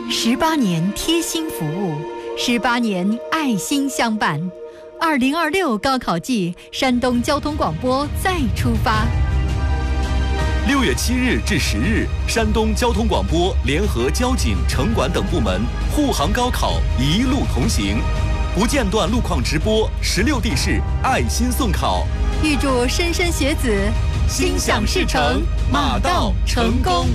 18年贴心服务，18年爱心相伴。2026高考季，山东交通广播再出发。 6月7日至10日，山东交通广播联合交警、城管等部门护航高考，一路同行，不间断路况直播，16地市爱心送考。 预祝莘莘学子心想事成，马到成功。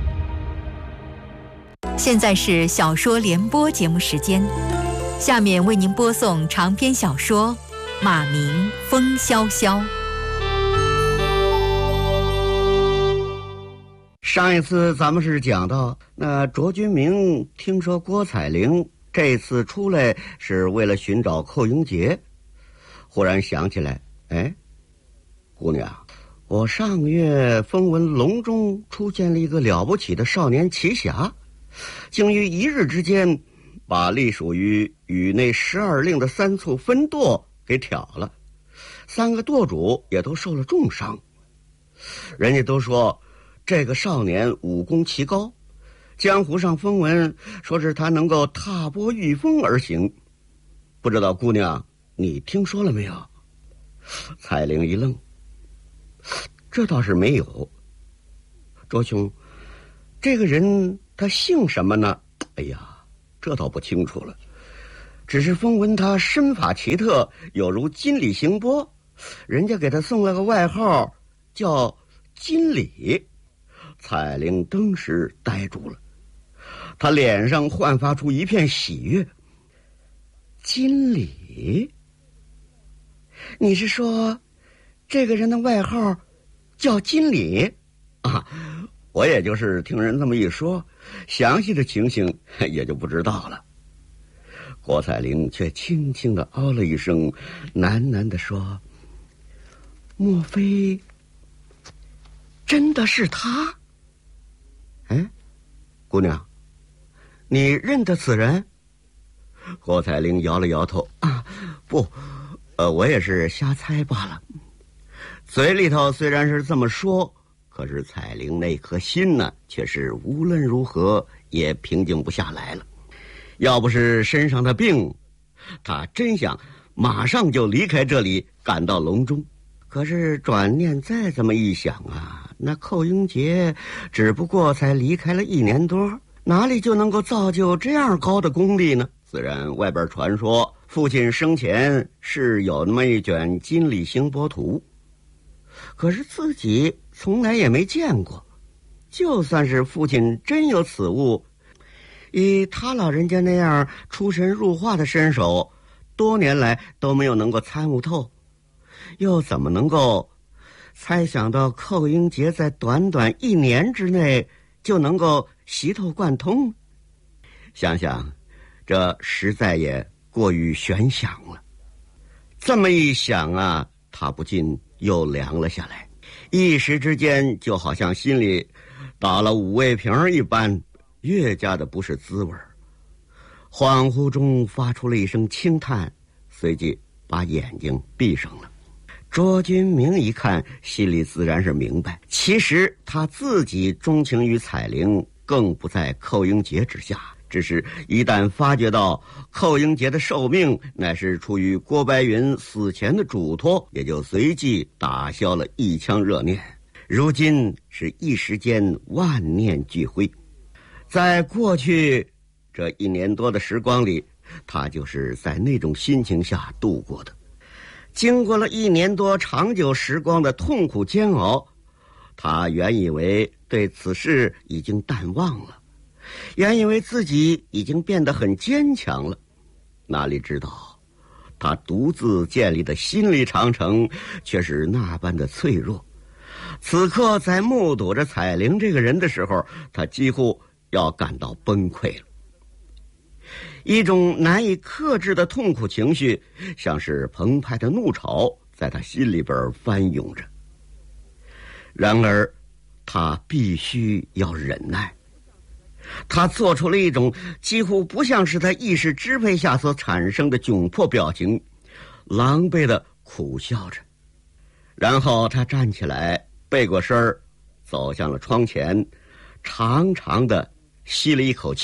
现在是小说联播节目时间，下面为您播送长篇小说《马明风萧萧》。 上一次咱们是讲到，那卓君明听说郭彩玲这次出来是为了寻找寇英杰，忽然想起来，哎，姑娘，我上个月风闻隆中出现了一个了不起的少年奇侠，竟于一日之间把隶属于宇内12令的3簇分舵给挑了，3个舵主也都受了重伤。人家都说这个少年武功奇高，江湖上风闻说是他能够踏波御风而行，不知道姑娘你听说了没有？彩玲一愣，这倒是没有。卓兄，这个人他姓什么呢？哎呀，这倒不清楚了，只是风闻他身法奇特，有如金鲤行波，人家给他送了个外号叫金鲤。彩玲登时呆住了，他脸上焕发出一片喜悦。金鲤？你是说这个人的外号叫金鲤啊？我也就是听人这么一说，详细的情形也就不知道了。郭彩玲却轻轻地哦了一声，喃喃地说：莫非真的是他？哎，姑娘，你认得此人？郭彩玲摇了摇头，啊，不，我也是瞎猜罢了。嘴里头虽然是这么说，可是彩玲那颗心呢，却是无论如何也平静不下来了。要不是身上的病，她真想马上就离开这里，赶到隆中。可是转念再这么一想啊，那寇英杰只不过才离开了1年多，哪里就能够造就这样高的功力呢？自然外边传说父亲生前是有那么一卷金鲤行波图，可是自己从来也没见过。就算是父亲真有此物，以他老人家那样出神入化的身手，多年来都没有能够参悟透，又怎么能够猜想到寇英杰在短短1年之内就能够习透贯通？想想这实在也过于悬想了。这么一想啊，他不禁又凉了下来，一时之间就好像心里打了5味瓶一般，越加的不是滋味。恍惚中发出了一声轻叹，随即把眼睛闭上了。卓君明一看，心里自然是明白，其实他自己钟情于彩玲，更不在寇英杰之下，只是一旦发觉到寇英杰的寿命乃是出于郭白云死前的嘱托，也就随即打消了一腔热念。如今是一时间万念俱灰。在过去这1年多的时光里，他就是在那种心情下度过的。经过了1年多长久时光的痛苦煎熬，他原以为对此事已经淡忘了，原以为自己已经变得很坚强了，哪里知道他独自建立的心理长城却是那般的脆弱。此刻在目睹着彩玲这个人的时候，他几乎要感到崩溃了。一种难以克制的痛苦情绪，像是澎湃的怒潮，在他心里边翻涌着。然而他必须要忍耐。他做出了一种几乎不像是他意识支配下所产生的窘迫表情，狼狈地苦笑着。然后他站起来，背过身儿，走向了窗前，长长的吸了一口气，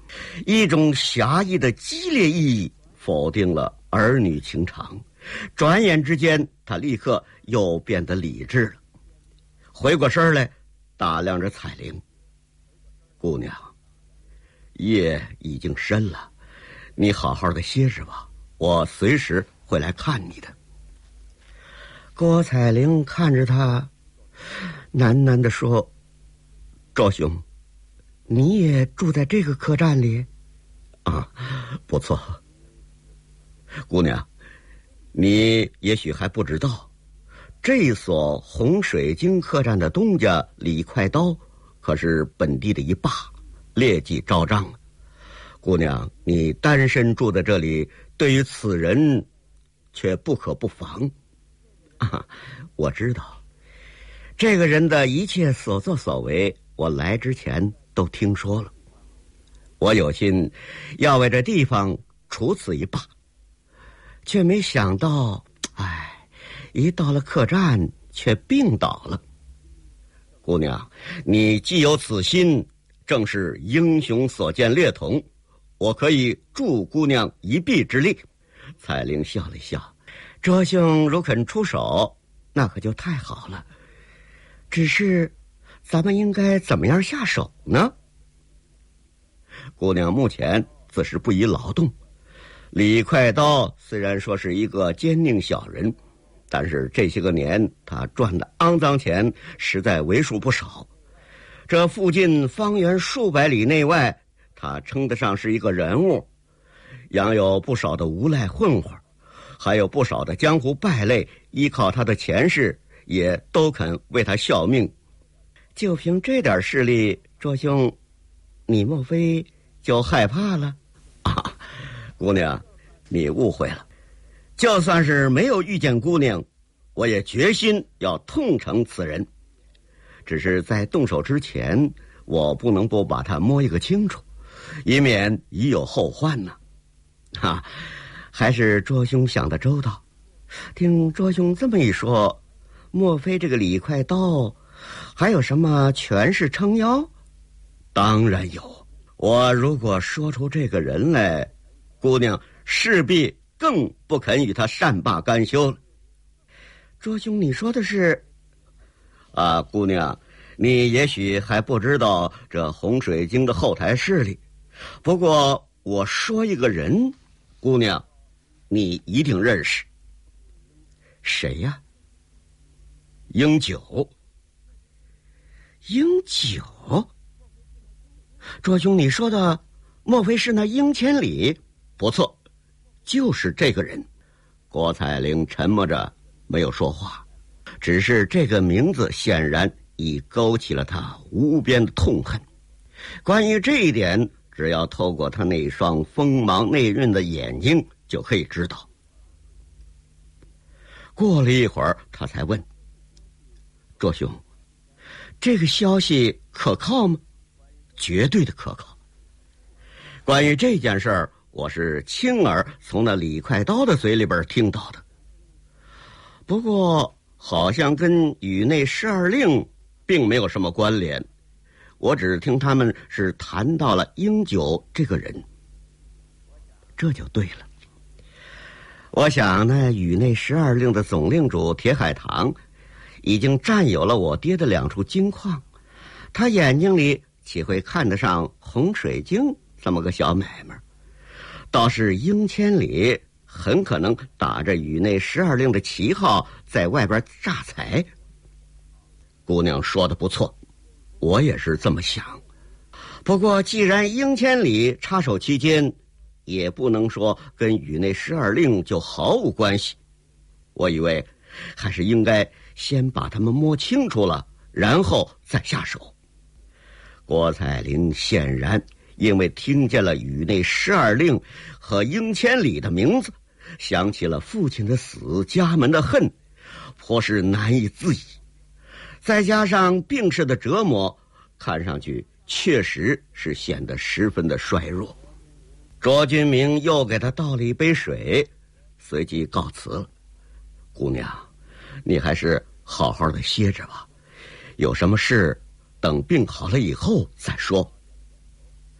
一种侠义的激烈意义否定了儿女情长。转眼之间，他立刻又变得理智了，回过身来打量着彩玲。姑娘，夜已经深了，你好好的歇着吧，我随时会来看你的。郭彩玲看着他，喃喃地说：周兄，你也住在这个客栈里？啊，不错。姑娘，你也许还不知道，这所洪水晶客栈的东家李快刀可是本地的一霸，劣迹昭彰。姑娘，你单身住在这里，对于此人却不可不防。啊，我知道这个人的一切所作所为，我来之前都听说了。我有心要为这地方除此一霸，却没想到，一到了客栈却病倒了。姑娘，你既有此心，正是英雄所见略同，我可以助姑娘一臂之力。彩玲笑了笑，周兄如肯出手，那可就太好了。只是咱们应该怎么样下手呢？姑娘目前自是不宜劳动。李快刀虽然说是一个奸佞小人，但是这些个年他赚的肮脏钱实在为数不少。这附近方圆数百里内外，他称得上是一个人物，养有不少的无赖混混，还有不少的江湖败类依靠他的前世，也都肯为他效命。就凭这点势力，卓兄，你莫非就害怕了？啊，姑娘，你误会了。就算是没有遇见姑娘，我也决心要痛惩此人。只是在动手之前，我不能不把他摸一个清楚，以免已有后患呢。还是卓兄想得周到。听卓兄这么一说，莫非这个李快刀还有什么权势撑腰？当然有。我如果说出这个人来，姑娘势必更不肯与他善罢甘休了。卓兄，你说的是？姑娘，你也许还不知道这洪水晶的后台势力，不过我说一个人，姑娘，你一定认识。谁呀？英九。英九？卓兄，你说的莫非是那英千里？不错，就是这个人。郭彩玲沉默着没有说话，只是这个名字显然已勾起了他无边的痛恨。关于这一点，只要透过他那双锋芒内蕴的眼睛就可以知道。过了一会儿，他才问：卓兄，这个消息可靠吗？绝对的可靠。关于这件事儿，我是亲耳从那李快刀的嘴里边听到的，不过好像跟宇内12令并没有什么关联。我只听他们是谈到了英九这个人。这就对了。我想那宇内12令的总令主铁海棠已经占有了我爹的2处金矿，他眼睛里岂会看得上洪水晶这么个小买卖？倒是英千里很可能打着宇内12令的旗号在外边榨财。姑娘说的不错，我也是这么想。不过既然英千里插手其间，也不能说跟宇内12令就毫无关系。我以为还是应该先把他们摸清楚了，然后再下手。郭彩玲显然因为听见了宇内12令和英千里的名字，想起了父亲的死、家门的恨，颇是难以自已。再加上病势的折磨，看上去确实是显得十分的衰弱。卓君明又给他倒了一杯水，随即告辞了。姑娘，你还是好好的歇着吧，有什么事等病好了以后再说。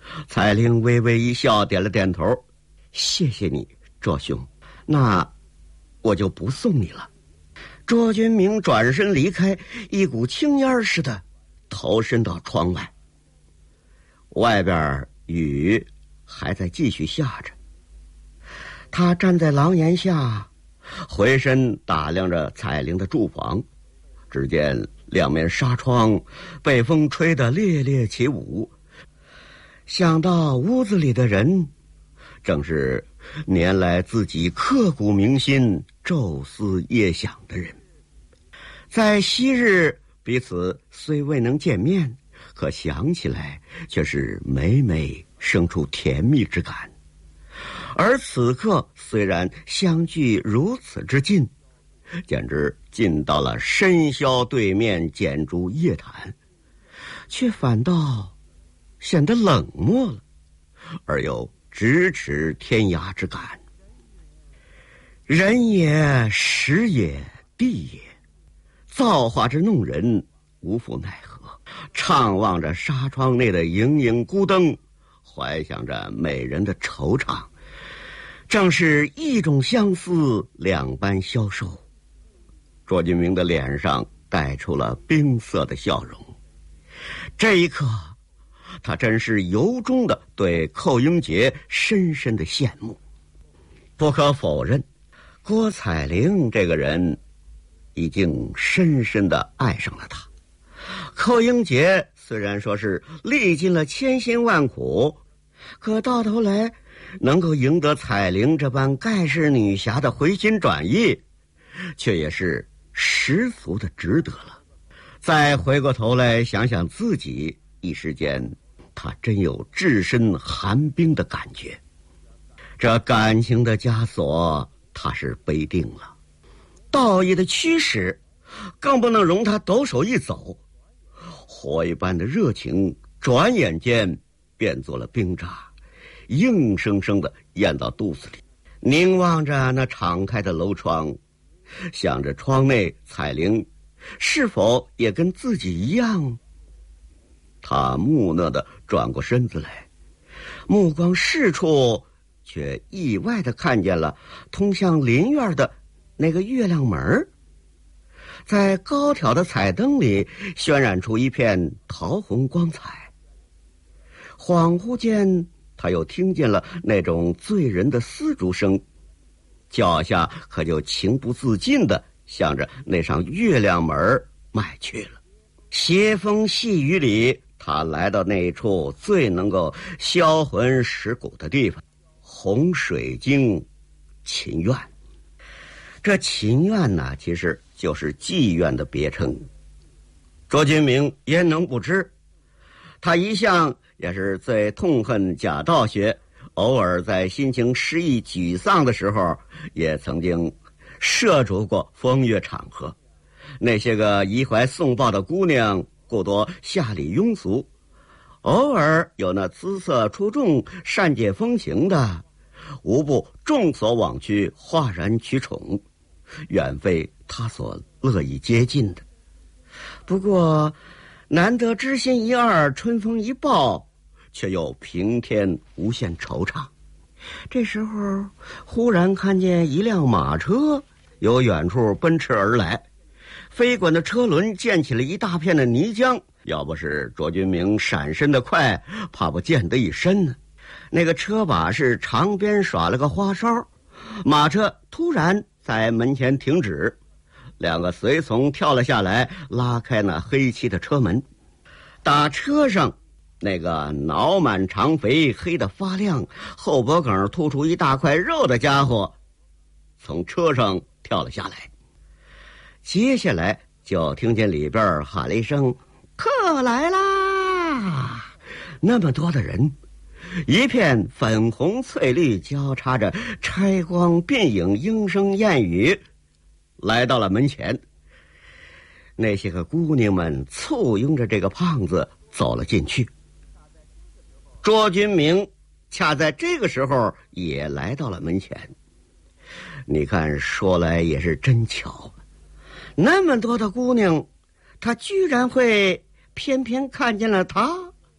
彩玲微微一笑，点了点头：“谢谢你，卓兄，那我就不送你了。”卓君明转身离开，一股青烟似的投身到窗外。外边雨还在继续下着，他站在廊檐下，回身打量着彩玲的住房，只见两面纱窗被风吹得猎猎起舞，想到屋子里的人正是年来自己刻骨铭心、昼思夜想的人。在昔日彼此虽未能见面，可想起来却是每每生出甜蜜之感。而此刻虽然相距如此之近，简直近到了深宵对面剪烛夜谈，却反倒显得冷漠了，而有咫尺天涯之感。人也，时也，地也，造化之弄人，无复奈何。怅望着纱窗内的盈盈孤灯，怀想着美人的惆怅，正是一种相思，两般消瘦。卓君明的脸上带出了冰色的笑容。这一刻，他真是由衷的对寇英杰深深的羡慕。不可否认，郭彩玲这个人已经深深的爱上了他。寇英杰虽然说是历尽了千辛万苦，可到头来能够赢得彩玲这般盖世女侠的回心转意，却也是十足的值得了。再回过头来想想自己，一时间他真有置身寒冰的感觉。这感情的枷锁他是背定了，道义的驱使更不能容他抖手一走。火一般的热情转眼间变作了冰渣，硬生生的咽到肚子里。凝望着那敞开的楼窗，想着窗内彩玲是否也跟自己一样。他木讷地转过身子来，目光视处，却意外地看见了通向邻院的那个月亮门，在高挑的彩灯里渲染出一片桃红光彩。恍惚间，他又听见了那种醉人的丝竹声，脚下可就情不自禁地向着那扇月亮门迈去了。斜风细雨里，他来到那处最能够销魂蚀骨的地方——红水晶秦院。这秦院呢，其实就是妓院的别称。卓君明焉能不知？他一向也是最痛恨假道学，偶尔在心情失意沮丧的时候，也曾经涉足过风月场合。那些个移怀送抱的姑娘，过多下里庸俗，偶尔有那姿色出众、善解风情的，无不众所往趋，哗然取宠，远非他所乐意接近的。不过难得知心一二，春风一抱，却又平添无限惆怅。这时候忽然看见一辆马车由远处奔驰而来，飞滚的车轮溅起了一大片的泥浆，要不是卓君明闪身的快，怕不溅得一身呢。那个车把是长边耍了个花哨，马车突然在门前停止，两个随从跳了下来，拉开那黑漆的车门。打车上那个脑满肠肥、黑得发亮、后脖梗突出一大块肉的家伙从车上跳了下来。接下来就听见里边喊了一声：“客来啦！”那么多的人，一片粉红翠绿交叉着拆光鬓影，莺声燕语，来到了门前。那些个姑娘们簇拥着这个胖子走了进去。卓君明恰在这个时候也来到了门前。你看，说来也是真巧，那么多的姑娘，他居然会偏偏看见了他。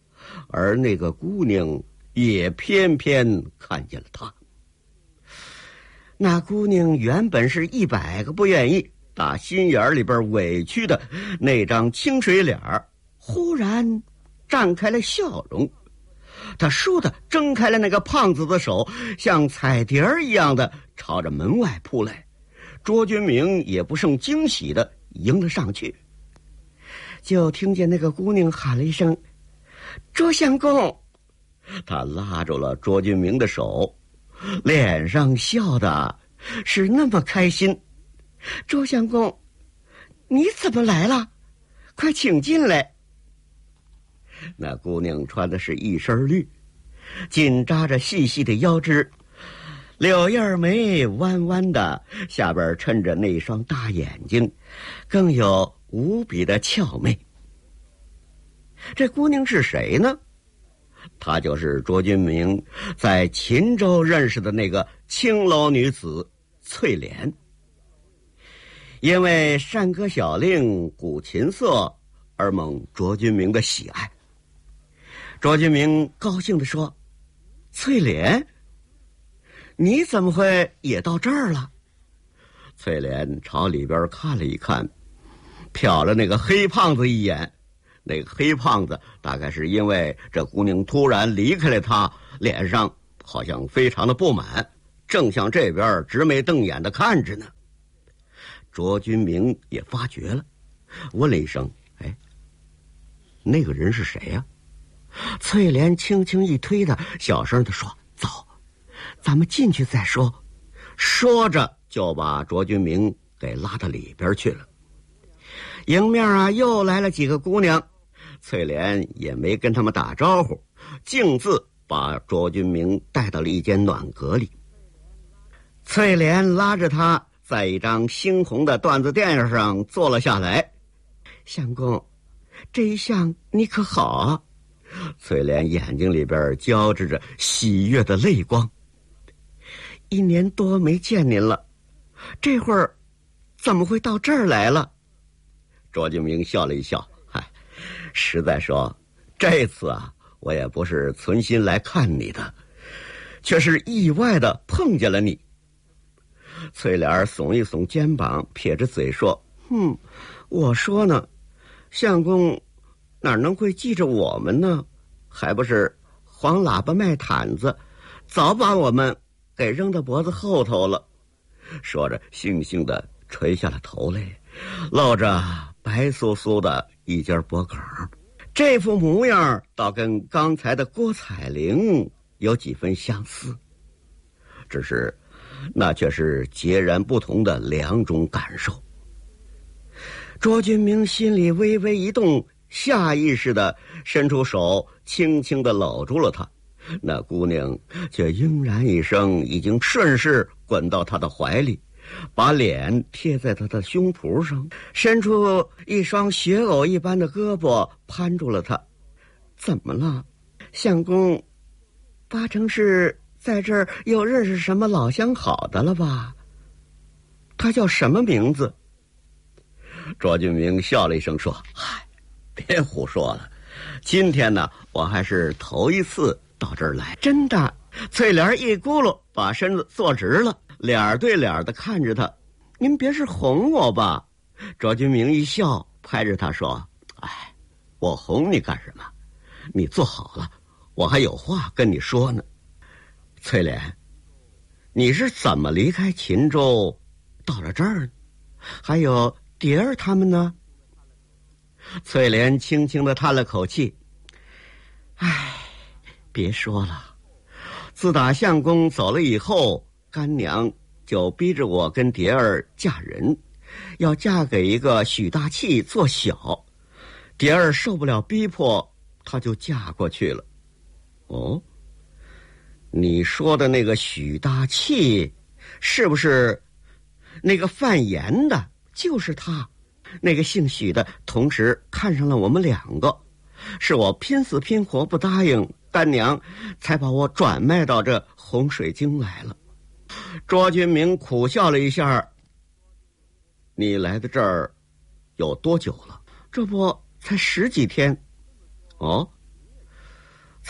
而那个姑娘也偏偏看见了他。那姑娘原本是100个不愿意，打心眼里边委屈的那张清水脸忽然绽开了笑容。她倏地睁开了那个胖子的手，像彩蝶一样的朝着门外扑来。卓君明也不胜惊喜的迎了上去，就听见那个姑娘喊了一声：“卓相公！”他拉住了卓君明的手，脸上笑的是那么开心。“卓相公，你怎么来了？快请进来。”那姑娘穿的是一身绿，紧扎着细细的腰肢，柳叶眉弯弯的，下边衬着那双大眼睛，更有无比的俏媚。这姑娘是谁呢？她就是卓君明在秦州认识的那个青楼女子翠莲。因为善歌小令、鼓琴瑟而蒙卓君明的喜爱。卓君明高兴地说：“翠莲，你怎么会也到这儿了？”翠莲朝里边看了一看，瞟了那个黑胖子一眼。那个黑胖子大概是因为这姑娘突然离开了他，脸上好像非常的不满，正向这边直眉瞪眼的看着呢。卓君明也发觉了，问了一声：“哎，那个人是谁呀？”翠莲轻轻一推他，小声地说：“走，咱们进去再说。”说着就把卓君明给拉到里边去了。迎面又来了几个姑娘，翠莲也没跟他们打招呼，径自把卓君明带到了一间暖阁里。翠莲拉着他在一张猩红的缎子垫上坐了下来。“相公，这一向你可好啊？”翠莲眼睛里边交织着喜悦的泪光。“1年多没见您了，这会儿怎么会到这儿来了？”卓君明笑了一笑：“嗨，实在说，这次我也不是存心来看你的，却是意外的碰见了你。”翠莲耸一耸肩膀，撇着嘴说：“我说呢，相公哪能会记着我们呢？还不是黄喇叭卖毯子，早把我们给扔到脖子后头了。”说着悻悻地垂下了头来，露着白酥酥的一截脖梗，这副模样倒跟刚才的郭彩玲有几分相似，只是那却是截然不同的两种感受。卓君明心里微微一动，下意识地伸出手轻轻地搂住了她。那姑娘却嘤然一声，已经顺势滚到他的怀里，把脸贴在他的胸脯上，伸出一双雪藕一般的胳膊攀住了他。“怎么了，相公？八成是在这儿又认识什么老相好的了吧？他叫什么名字？”卓君明笑了一声说：“嗨，别胡说了，今天呢，我还是头一次到这儿来。”“真的。”翠莲一咕噜把身子坐直了，脸对脸的看着他。“您别是哄我吧？”卓君明一笑，拍着他说：“哎，我哄你干什么？你坐好了，我还有话跟你说呢。”“翠莲，你是怎么离开秦州到了这儿？还有蝶儿他们呢？”翠莲轻轻地叹了口气：“哎，别说了。自打相公走了以后，干娘就逼着我跟蝶儿嫁人，要嫁给一个许大器做小。蝶儿受不了逼迫，她就嫁过去了。”“哦，你说的那个许大器，是不是那个范言的？”“就是他，那个姓许的，同时看上了我们2个，是我拼死拼活不答应，干娘才把我转卖到这洪水京来了。”卓君明苦笑了一下：“你来的这儿有多久了？”“这不才10几天。”“哦，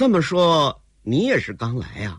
这么说你也是刚来呀？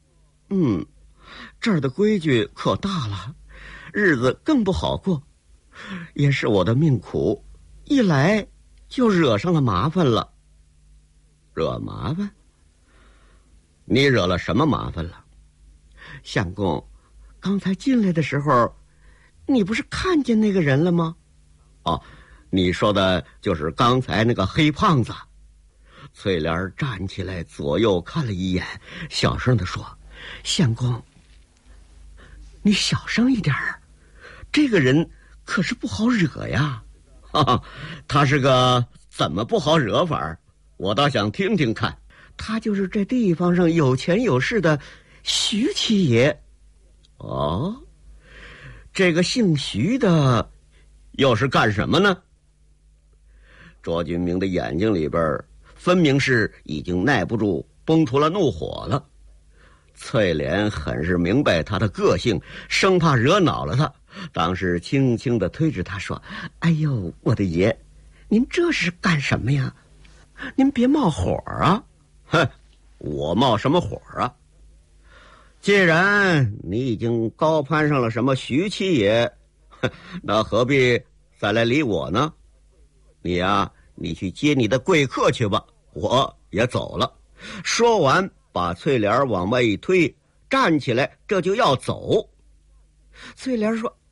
这儿的规矩可大了，日子更不好过，也是我的命苦，一来就惹上了麻烦了。惹麻烦？你惹了什么麻烦了？相公，刚才进来的时候，你不是看见那个人了吗？哦，你说的就是刚才那个黑胖子。翠莲站起来左右看了一眼，小声地说：相公，你小声一点儿，这个人可是不好惹呀。哈哈，他是个怎么不好惹法？我倒想听听看。他就是这地方上有钱有势的徐七爷。哦，这个姓徐的又是干什么呢？卓君明的眼睛里边分明是已经耐不住崩出了怒火了。翠莲很是明白他的个性，生怕惹恼了他，当时轻轻地推着他说：哎呦，我的爷，您这是干什么呀？您别冒火啊。哼，我冒什么火啊？既然你已经高攀上了什么徐七爷，那何必再来理我呢？你呀，你去接你的贵客去吧，我也走了。说完把翠莲往外一推，站起来这就要走。翠莲说：